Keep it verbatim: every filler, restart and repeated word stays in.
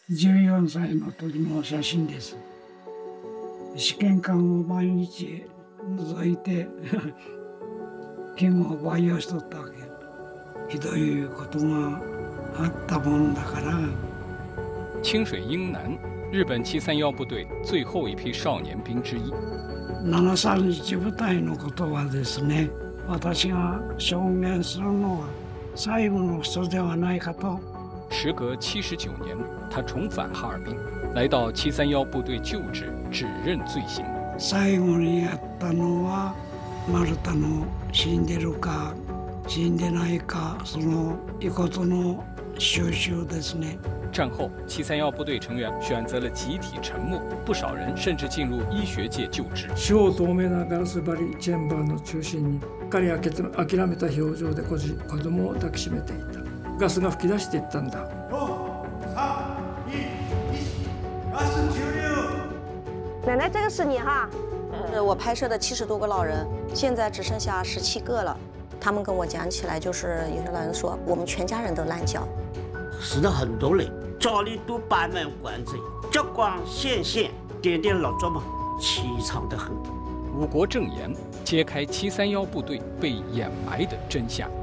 じゅうよんさいの時の写真です。試験管を毎日覗いて金を培養しとったわけ。ひどいことがあったもんだから。 清水英男，日本七三一部隊最後一批少年兵之一。 ななさんいち部隊のことはですね、私が証言するのは最後の人ではないかと。 时隔七十九年，他重返哈尔滨，来到七三一部队就职，指认罪行。 最後にやったのは丸太の死んでるか死んでないかその遺骨の収集ですね。 战后，七三一部队成员选择了集体沉默，不少人甚至进入医学界就职。 超透明なガラス張りチェンバーの中心に、彼は諦めた表情で子供を抱きしめていた。ガスが噴き出していったんだ。 奶奶，这个是你哈。呃，我拍摄的七十多个老人，现在只剩下十七个了。他们跟我讲起来，就是有些老人说，我们全家人都烂脚。 死了很多人，家里都摆满棺材，脚光线线，点点蜡烛嘛，凄惨得很。 五国正言揭开七三一部队被掩埋的真相。